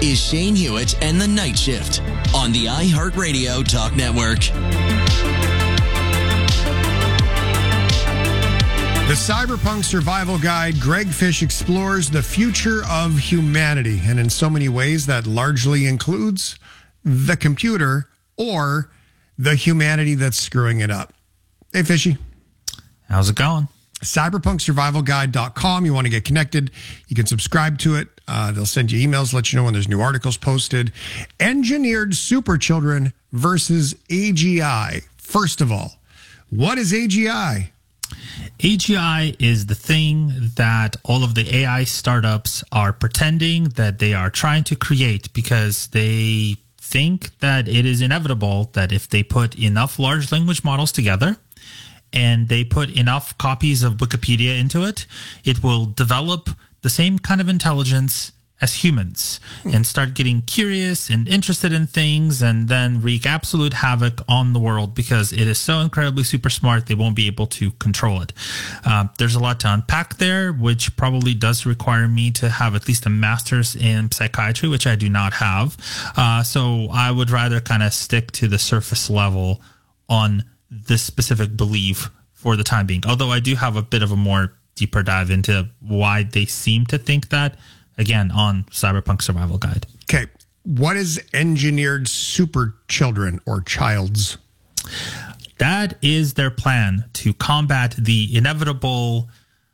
is Shane Hewitt and the Night Shift on the iHeartRadio Talk Network. The Cyberpunk Survival Guide, Greg Fish explores the future of humanity, and in so many ways that largely includes the computer or the humanity that's screwing it up. Hey, Fishy. How's it going? CyberpunkSurvivalGuide.com. You want to get connected, you can subscribe to it. They'll send you emails, let you know when there's new articles posted. Engineered super children versus AGI. First of all, what is AGI? AGI is the thing that all of the AI startups are pretending that they are trying to create because they think that it is inevitable that if they put enough large language models together and they put enough copies of Wikipedia into it, it will develop the same kind of intelligence as humans and start getting curious and interested in things and then wreak absolute havoc on the world because it is so incredibly super smart they won't be able to control it. There's a lot to unpack there, which probably does require me to have at least a master's in psychiatry, which I do not have. So I would rather kind of stick to the surface level on this specific belief for the time being. Although I do have a bit of a more deeper dive into why they seem to think that, again, on Cyberpunk Survival Guide. Okay. What is engineered super children or childs? That is their plan to combat the inevitable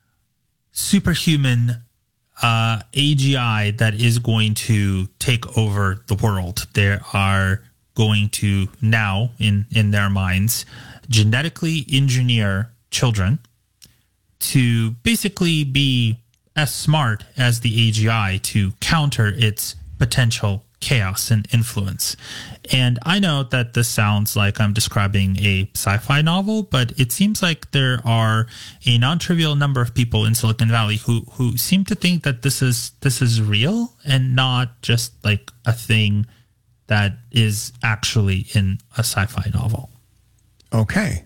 superhuman AGI that is going to take over the world. They are going to now, in their minds, genetically engineer children to basically be as smart as the AGI to counter its potential chaos and influence. And I know that this sounds like I'm describing a sci-fi novel, but it seems like there are a non-trivial number of people in Silicon Valley who seem to think that this is real and not just like a thing that is actually in a sci-fi novel. Okay.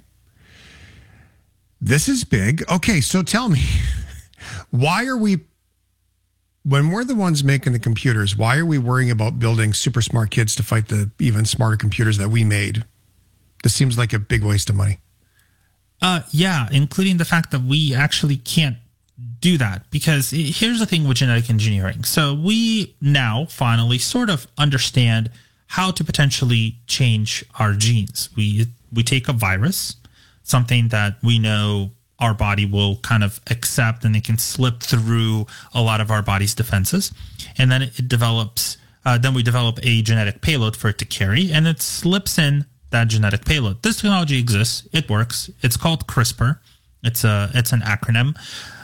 This is big. Okay, so tell me, why are we, when we're the ones making the computers, why are we worrying about building super smart kids to fight the even smarter computers that we made? This seems like a big waste of money. Yeah, including the fact that we actually can't do that, because here's the thing with genetic engineering. So we now finally sort of understand how to potentially change our genes. We take a virus, something that we know our body will kind of accept and it can slip through a lot of our body's defenses. And then it develops, then we develop a genetic payload for it to carry, and it slips in that genetic payload. This technology exists. It works. It's called CRISPR. It's an acronym.